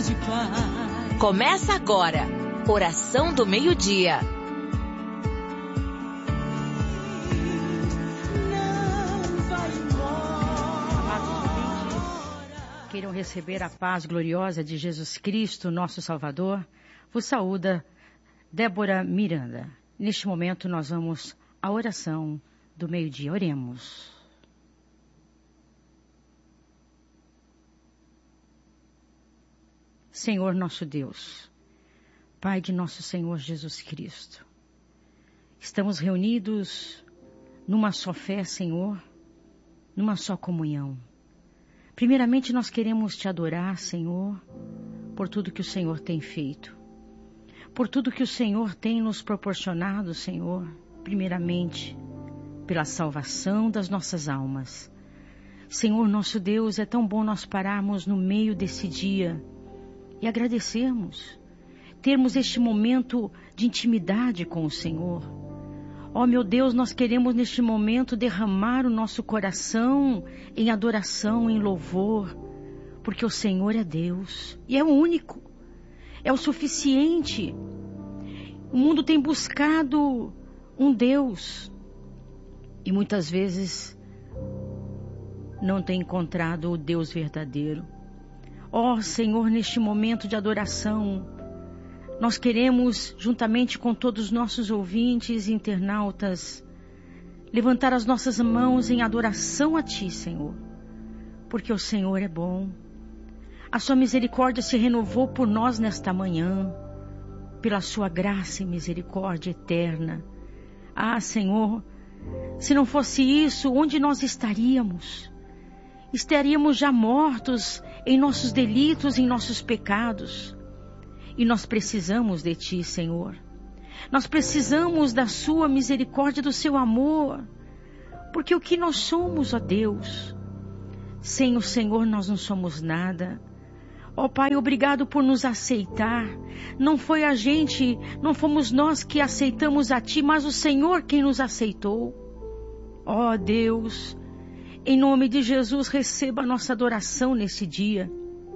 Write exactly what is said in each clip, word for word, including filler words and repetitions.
de paz. Começa agora, Oração do Meio-Dia. Queiram receber a paz gloriosa de Jesus Cristo, nosso Salvador, vos saúda Débora Miranda. Neste momento nós vamos à oração do meio-dia. Oremos. Senhor nosso Deus, Pai de nosso Senhor Jesus Cristo, estamos reunidos numa só fé, Senhor, numa só comunhão. Primeiramente, nós queremos te adorar, Senhor, por tudo que o Senhor tem feito. Por tudo que o Senhor tem nos proporcionado, Senhor. Primeiramente, pela salvação das nossas almas. Senhor, nosso Deus, é tão bom nós pararmos no meio desse dia e agradecermos. Termos este momento de intimidade com o Senhor. Ó meu Deus, nós queremos neste momento derramar o nosso coração em adoração, em louvor, porque o Senhor é Deus e é o único, é o suficiente. O mundo tem buscado um Deus e muitas vezes não tem encontrado o Deus verdadeiro. Ó Senhor, neste momento de adoração, nós queremos, juntamente com todos os nossos ouvintes e internautas, levantar as nossas mãos em adoração a Ti, Senhor, porque o Senhor é bom. A Sua misericórdia se renovou por nós nesta manhã, pela Sua graça e misericórdia eterna. Ah, Senhor, se não fosse isso, onde nós estaríamos? Estaríamos já mortos em nossos delitos, em nossos pecados. E nós precisamos de Ti, Senhor. Nós precisamos da Sua misericórdia, do Seu amor. Porque o que nós somos, ó Deus? Sem o Senhor nós não somos nada. Ó Pai, obrigado por nos aceitar. Não foi a gente, não fomos nós que aceitamos a Ti, mas o Senhor quem nos aceitou. Ó Deus, em nome de Jesus, receba a nossa adoração nesse dia.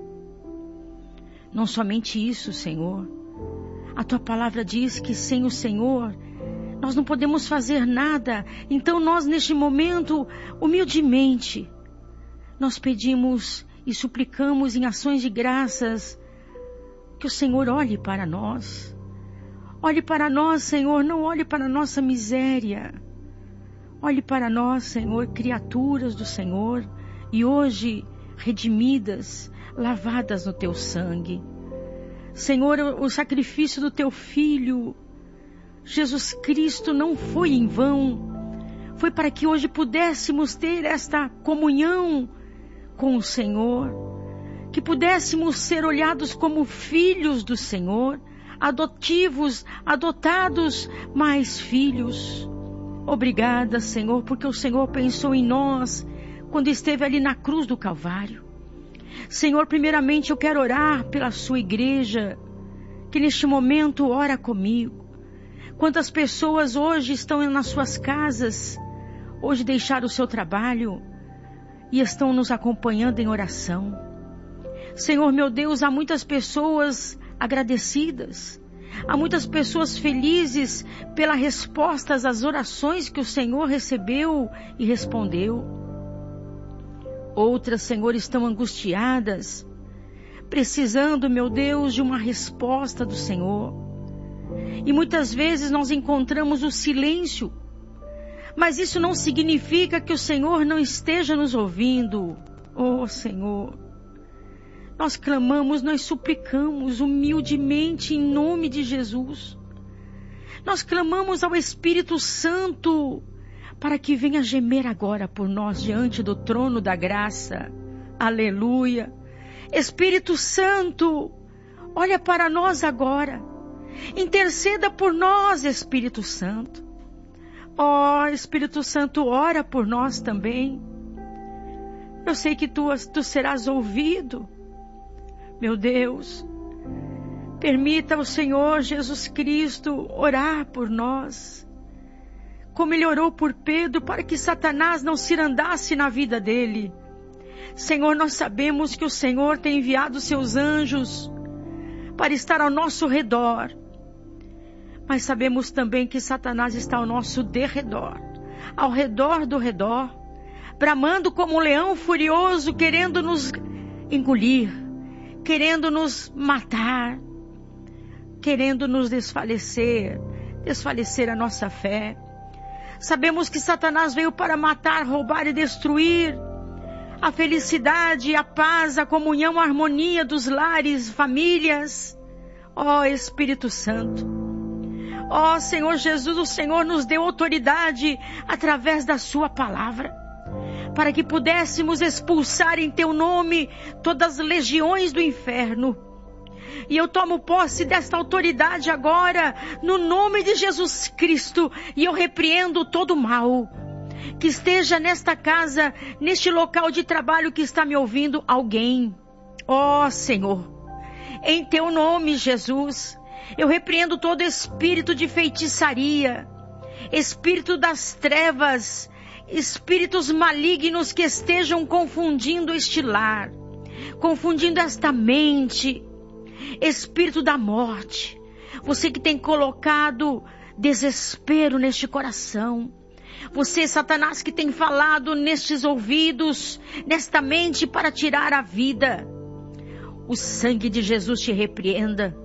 Não somente isso, Senhor. A Tua palavra diz que sem o Senhor nós não podemos fazer nada. Então nós, neste momento, humildemente, nós pedimos e suplicamos em ações de graças que o Senhor olhe para nós. Olhe para nós, Senhor, não olhe para a nossa miséria. Olhe para nós, Senhor, criaturas do Senhor, e hoje redimidas, lavadas no Teu sangue. Senhor, o sacrifício do Teu Filho, Jesus Cristo, não foi em vão. Foi para que hoje pudéssemos ter esta comunhão com o Senhor. Que pudéssemos ser olhados como filhos do Senhor, adotivos, adotados, mais filhos. Obrigada, Senhor, porque o Senhor pensou em nós quando esteve ali na cruz do Calvário. Senhor, primeiramente eu quero orar pela Sua igreja, que neste momento ora comigo. Quantas pessoas hoje estão nas suas casas, hoje deixaram o seu trabalho e estão nos acompanhando em oração. Senhor, meu Deus, há muitas pessoas agradecidas, há muitas pessoas felizes pelas respostas às orações que o Senhor recebeu e respondeu. Outras, Senhor, estão angustiadas, precisando, meu Deus, de uma resposta do Senhor. E muitas vezes nós encontramos o silêncio, mas isso não significa que o Senhor não esteja nos ouvindo. Oh, Senhor, nós clamamos, nós suplicamos humildemente em nome de Jesus. Nós clamamos ao Espírito Santo para que venha gemer agora por nós diante do trono da graça. Aleluia. Espírito Santo, olha para nós agora. Interceda por nós, Espírito Santo. Ó, oh, Espírito Santo, ora por nós também. Eu sei que tu, tu serás ouvido. Meu Deus, permita ao Senhor Jesus Cristo orar por nós, como Ele orou por Pedro, para que Satanás não se andasse na vida dele. Senhor, nós sabemos que o Senhor tem enviado seus anjos para estar ao nosso redor. Mas sabemos também que Satanás está ao nosso derredor, ao redor do redor, bramando como um leão furioso, querendo nos engolir, querendo nos matar, querendo nos desfalecer, desfalecer a nossa fé. Sabemos que Satanás veio para matar, roubar e destruir a felicidade, a paz, a comunhão, a harmonia dos lares, famílias. Ó Espírito Santo, ó Senhor Jesus, o Senhor nos deu autoridade através da sua palavra, para que pudéssemos expulsar em teu nome todas as legiões do inferno. E eu tomo posse desta autoridade agora, no nome de Jesus Cristo, e eu repreendo todo mal que esteja nesta casa, neste local de trabalho que está me ouvindo, alguém. Ó Senhor, em teu nome, Jesus, eu repreendo todo espírito de feitiçaria, espírito das trevas, espíritos malignos que estejam confundindo este lar, confundindo esta mente, espírito da morte, você que tem colocado desespero neste coração, você, Satanás, que tem falado nestes ouvidos, nesta mente para tirar a vida, o sangue de Jesus te repreenda,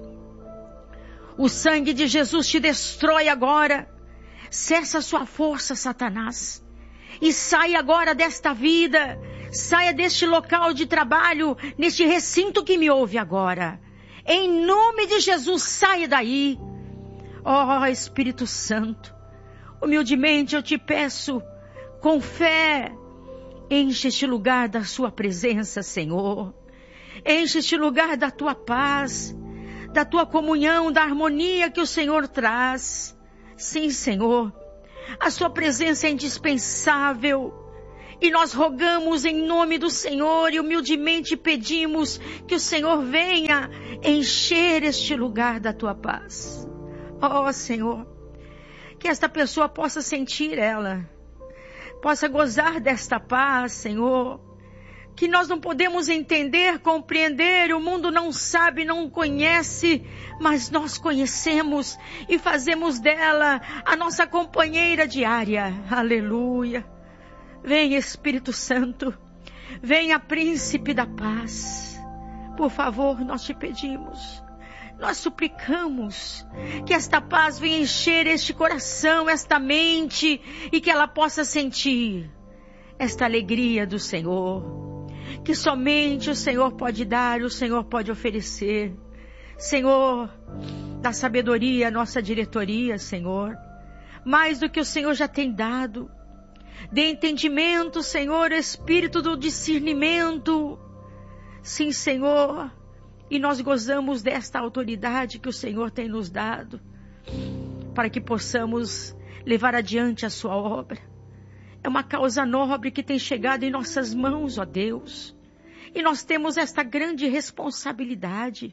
o sangue de Jesus te destrói agora. Cessa a sua força, Satanás, e saia agora desta vida, saia deste local de trabalho, neste recinto que me ouve agora. Em nome de Jesus, saia daí. Ó Espírito Santo, humildemente eu te peço, com fé, enche este lugar da sua presença, Senhor. Enche este lugar da tua paz, da tua comunhão, da harmonia que o Senhor traz. Sim, Senhor, a sua presença é indispensável. E nós rogamos em nome do Senhor e humildemente pedimos que o Senhor venha encher este lugar da tua paz. Ó Senhor, que esta pessoa possa sentir ela, possa gozar desta paz, Senhor, que nós não podemos entender, compreender, o mundo não sabe, não conhece, mas nós conhecemos e fazemos dela a nossa companheira diária. Aleluia. Vem Espírito Santo, venha Príncipe da Paz. Por favor, nós te pedimos, nós suplicamos que esta paz venha encher este coração, esta mente, e que ela possa sentir esta alegria do Senhor, que somente o Senhor pode dar, o Senhor pode oferecer. Senhor, dá sabedoria à nossa diretoria, Senhor, mais do que o Senhor já tem dado. Dê entendimento, Senhor, espírito do discernimento. Sim, Senhor, e nós gozamos desta autoridade que o Senhor tem nos dado, para que possamos levar adiante a sua obra. É uma causa nobre que tem chegado em nossas mãos, ó Deus, e nós temos esta grande responsabilidade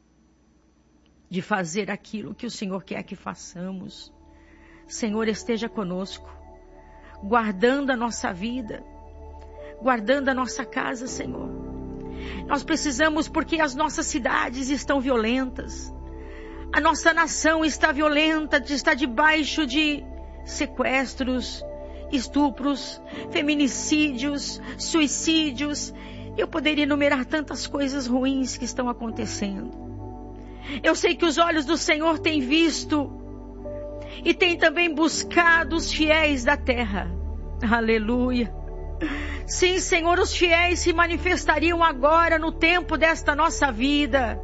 de fazer aquilo que o Senhor quer que façamos. Senhor, esteja conosco, guardando a nossa vida, guardando a nossa casa, Senhor. Nós precisamos, porque as nossas cidades estão violentas, a nossa nação está violenta, está debaixo de sequestros, estupros, feminicídios, suicídios. Eu poderia enumerar tantas coisas ruins que estão acontecendo. Eu sei que os olhos do Senhor têm visto e têm também buscado os fiéis da terra. Aleluia. Sim, Senhor, os fiéis se manifestariam agora no tempo desta nossa vida.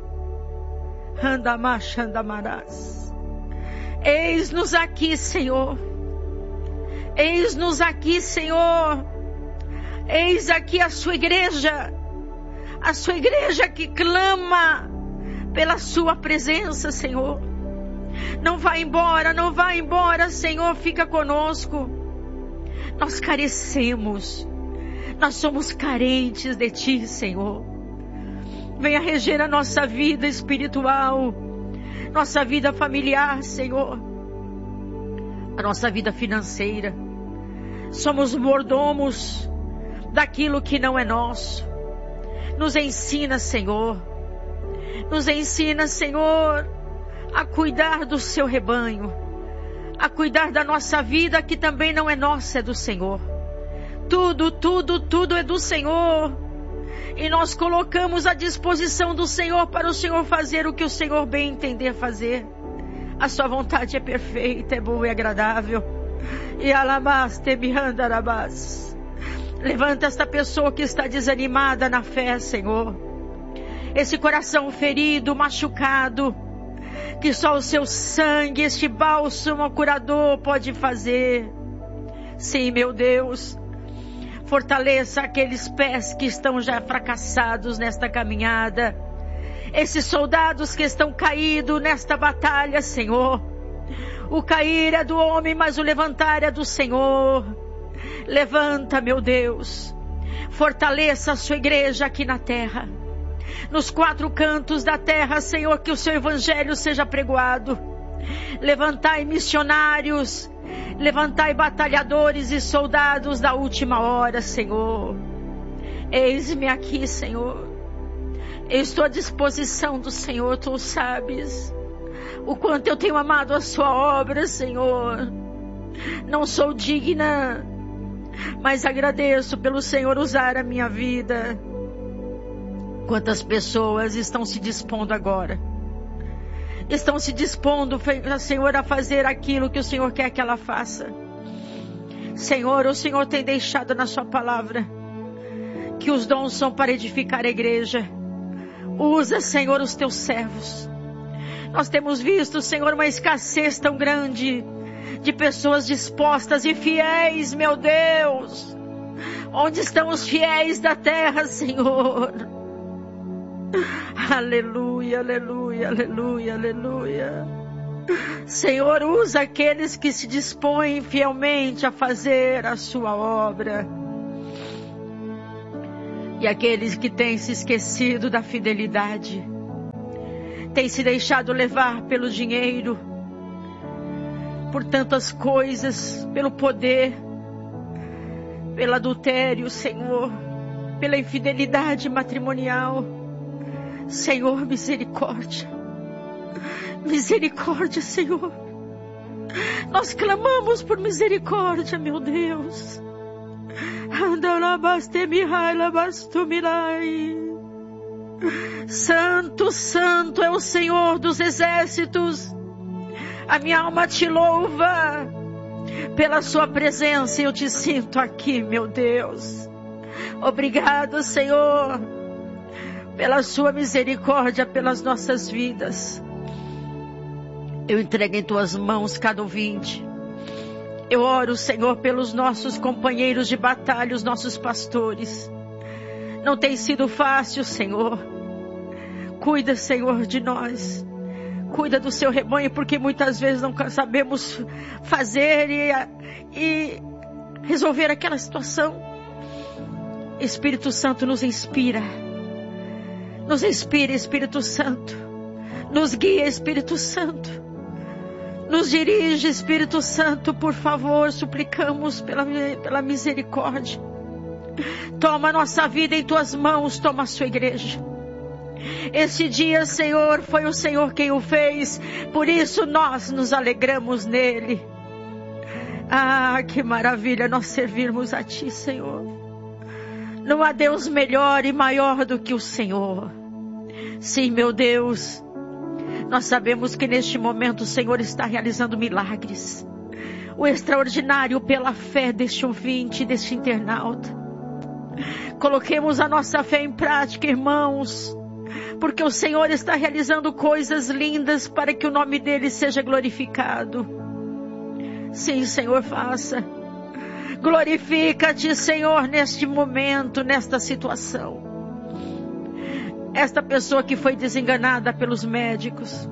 Andamachandamarás. Eis-nos aqui, Senhor. Eis-nos aqui, Senhor. Eis aqui a sua igreja. A sua igreja que clama pela sua presença, Senhor. Não vá embora, não vá embora, Senhor, fica conosco. Nós carecemos, nós somos carentes de Ti, Senhor. Venha reger a nossa vida espiritual, nossa vida familiar, Senhor, a nossa vida financeira. Somos mordomos daquilo que não é nosso. Nos ensina, Senhor, Nos ensina, Senhor, a cuidar do seu rebanho, a cuidar da nossa vida, que também não é nossa, é do Senhor. Tudo, tudo, tudo é do Senhor. E nós colocamos à disposição do Senhor para o Senhor fazer o que o Senhor bem entender fazer. A sua vontade é perfeita, é boa e agradável. E alabaste mihandarabás. Levanta esta pessoa que está desanimada na fé, Senhor. Esse coração ferido, machucado, que só o seu sangue, este bálsamo curador pode fazer. Sim, meu Deus. Fortaleça aqueles pés que estão já fracassados nesta caminhada. Esses soldados que estão caídos nesta batalha, Senhor. O cair é do homem, mas o levantar é do Senhor. Levanta, meu Deus. Fortaleça a sua igreja aqui na terra. Nos quatro cantos da terra, Senhor, que o seu evangelho seja pregoado. Levantai missionários, levantai batalhadores e soldados da última hora, Senhor. Eis-me aqui, Senhor. Eu estou à disposição do Senhor, tu sabes o quanto eu tenho amado a sua obra, Senhor. Não sou digna, mas agradeço pelo Senhor usar a minha vida. Quantas pessoas estão se dispondo agora? Estão se dispondo, Senhor, a fazer aquilo que o Senhor quer que ela faça. Senhor, o Senhor tem deixado na sua palavra que os dons são para edificar a igreja. Usa, Senhor, os teus servos. Nós temos visto, Senhor, uma escassez tão grande de pessoas dispostas e fiéis, meu Deus. Onde estão os fiéis da terra, Senhor? Aleluia, aleluia, aleluia, aleluia. Senhor, usa aqueles que se dispõem fielmente a fazer a sua obra. E aqueles que têm se esquecido da fidelidade, têm se deixado levar pelo dinheiro, por tantas coisas, pelo poder, pelo adultério, Senhor, pela infidelidade matrimonial. Senhor, misericórdia. Misericórdia, Senhor. Nós clamamos por misericórdia, meu Deus. Santo, santo é o Senhor dos exércitos. A minha alma te louva. Pela sua presença eu te sinto aqui, meu Deus. Obrigado, Senhor, pela sua misericórdia pelas nossas vidas. Eu entrego em tuas mãos cada ouvinte. Eu oro, Senhor, pelos nossos companheiros de batalha, os nossos pastores. Não tem sido fácil, Senhor. Cuida, Senhor, de nós. Cuida do seu rebanho, porque muitas vezes não sabemos fazer e, e resolver aquela situação. Espírito Santo, nos inspira. Nos inspira, Espírito Santo. Nos guia, Espírito Santo. Nos dirige, Espírito Santo, por favor, suplicamos pela, pela misericórdia. Toma nossa vida em tuas mãos, toma a sua igreja. Esse dia, Senhor, foi o Senhor quem o fez, por isso nós nos alegramos nele. Ah, que maravilha nós servirmos a Ti, Senhor. Não há Deus melhor e maior do que o Senhor. Sim, meu Deus. Nós sabemos que neste momento o Senhor está realizando milagres. O extraordinário pela fé deste ouvinte, deste internauta. Coloquemos a nossa fé em prática, irmãos. Porque o Senhor está realizando coisas lindas para que o nome dele seja glorificado. Sim, Senhor, faça. Glorifica-te, Senhor, neste momento, nesta situação. Esta pessoa que foi desenganada pelos médicos.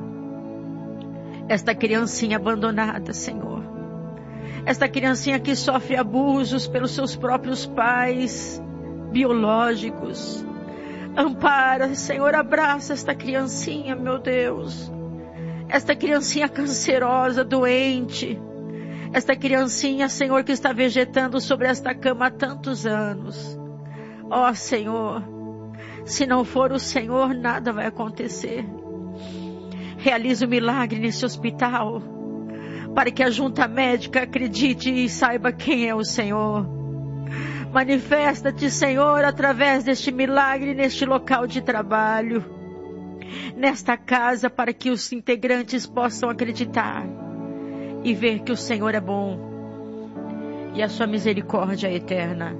Esta criancinha abandonada, Senhor. Esta criancinha que sofre abusos pelos seus próprios pais biológicos. Ampara, Senhor, abraça esta criancinha, meu Deus. Esta criancinha cancerosa, doente. Esta criancinha, Senhor, que está vegetando sobre esta cama há tantos anos. Ó, Senhor, Se não for o Senhor, nada vai acontecer. Realiza o milagre nesse hospital, para que a junta médica acredite e saiba quem é o Senhor. Manifesta-te, Senhor, através deste milagre neste local de trabalho, nesta casa, para que os integrantes possam acreditar e ver que o Senhor é bom e a sua misericórdia é eterna.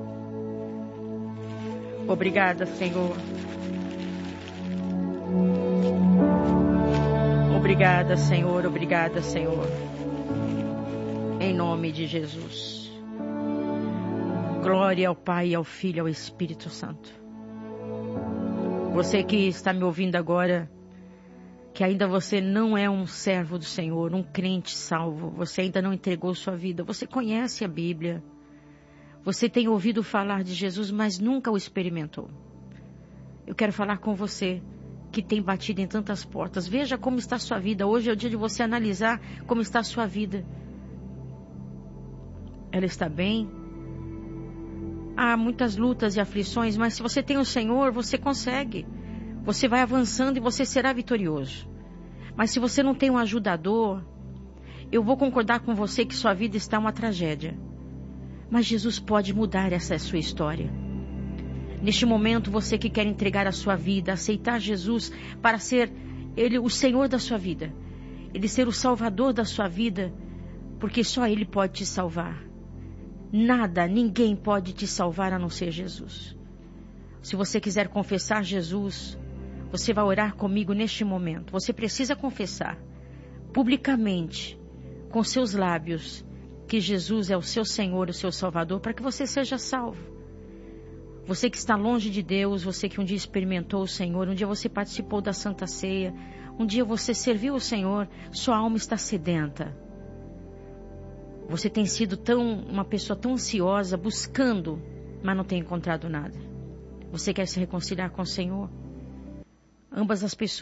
Obrigada, Senhor. Obrigada, Senhor. Obrigada, Senhor. Em nome de Jesus. Glória ao Pai, ao Filho e ao Espírito Santo. Você que está me ouvindo agora, que ainda você não é um servo do Senhor, um crente salvo, você ainda não entregou sua vida, você conhece a Bíblia, você tem ouvido falar de Jesus, mas nunca o experimentou. Eu quero falar com você que tem batido em tantas portas. Veja como está a sua vida. Hoje é o dia de você analisar como está a sua vida. Ela está bem? Há muitas lutas e aflições, mas se você tem o Senhor, você consegue. Você vai avançando e você será vitorioso. Mas se você não tem um ajudador, eu vou concordar com você que sua vida está uma tragédia. Mas Jesus pode mudar essa sua história. Neste momento, você que quer entregar a sua vida, aceitar Jesus para ser Ele o Senhor da sua vida, Ele ser o Salvador da sua vida, porque só Ele pode te salvar. Nada, ninguém pode te salvar a não ser Jesus. Se você quiser confessar Jesus, você vai orar comigo neste momento. Você precisa confessar publicamente, com seus lábios, que Jesus é o seu Senhor, o seu Salvador, para que você seja salvo. Você que está longe de Deus, você que um dia experimentou o Senhor, um dia você participou da Santa Ceia, um dia você serviu o Senhor, sua alma está sedenta. Você tem sido tão, uma pessoa tão ansiosa, buscando, mas não tem encontrado nada. Você quer se reconciliar com o Senhor? Ambas as pessoas